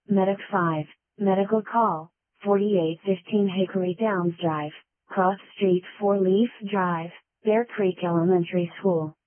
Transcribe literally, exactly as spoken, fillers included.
Medic five, Medical Call, forty-eight fifteen Hickory Downs Drive, Cross Street four Leaf Drive, Bear Creek Elementary School.